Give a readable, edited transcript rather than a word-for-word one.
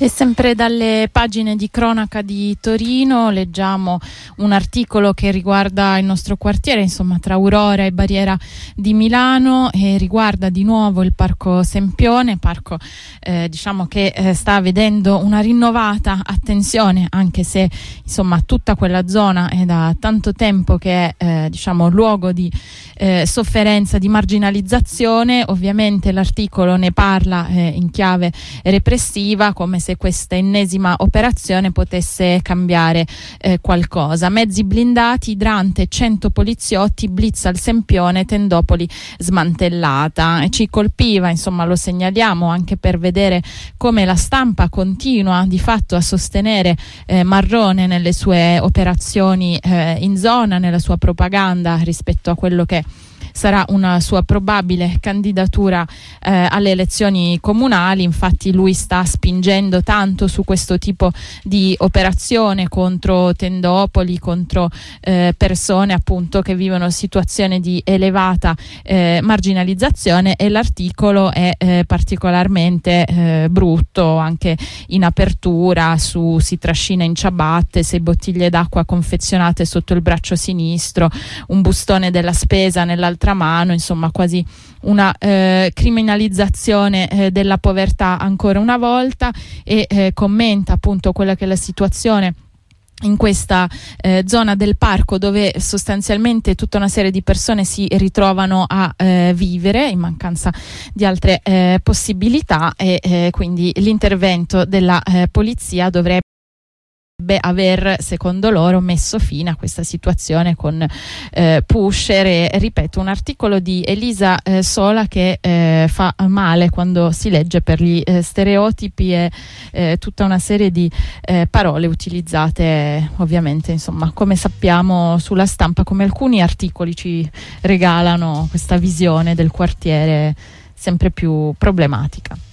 E sempre dalle pagine di cronaca di Torino leggiamo un articolo che riguarda il nostro quartiere, insomma tra Aurora e Barriera di Milano, e riguarda di nuovo il Parco Sempione, parco diciamo che sta vedendo una rinnovata attenzione, anche se insomma tutta quella zona è da tanto tempo che è diciamo luogo di sofferenza, di marginalizzazione. Ovviamente l'articolo ne parla in chiave repressiva, come se questa ennesima operazione potesse cambiare qualcosa. Mezzi blindati, idrante, 100 poliziotti, blitz al Sempione, tendopoli smantellata. E ci colpiva, insomma lo segnaliamo anche per vedere come la stampa continua di fatto a sostenere Marrone nelle sue operazioni in zona, nella sua propaganda rispetto a quello che sarà una sua probabile candidatura alle elezioni comunali. Infatti lui sta spingendo tanto su questo tipo di operazione contro tendopoli, contro persone appunto che vivono situazioni di elevata marginalizzazione, e l'articolo è particolarmente brutto anche in apertura. Si trascina in ciabatte, 6 bottiglie d'acqua confezionate sotto il braccio sinistro, un bustone della spesa nell'altra mano, insomma quasi una criminalizzazione della povertà ancora una volta, e commenta appunto quella che è la situazione in questa zona del parco, dove sostanzialmente tutta una serie di persone si ritrovano a vivere in mancanza di altre possibilità, e quindi l'intervento della polizia dovrebbe aver, secondo loro, messo fine a questa situazione con pusher. E ripeto, un articolo di Elisa Sola che fa male quando si legge per gli stereotipi e tutta una serie di parole utilizzate ovviamente, insomma, come sappiamo, sulla stampa, come alcuni articoli ci regalano questa visione del quartiere sempre più problematica.